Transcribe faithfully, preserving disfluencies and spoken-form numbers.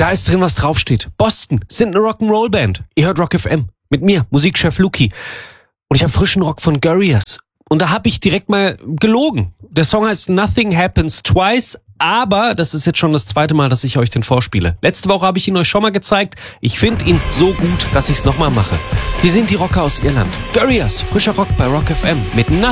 Da ist drin, was draufsteht. Boston sind eine Rock'n'Roll-Band. Ihr hört Rock F M. Mit mir, Musikchef Luki. Und ich habe frischen Rock von Gurriers. Und da habe ich direkt mal gelogen. Der Song heißt Nothing Happens Twice, aber das ist jetzt schon das zweite Mal, dass ich euch den vorspiele. Letzte Woche habe ich ihn euch schon mal gezeigt. Ich finde ihn so gut, dass ich es nochmal mache. Hier sind die Rocker aus Irland. Gurriers, frischer Rock bei Rock F M mit Nothing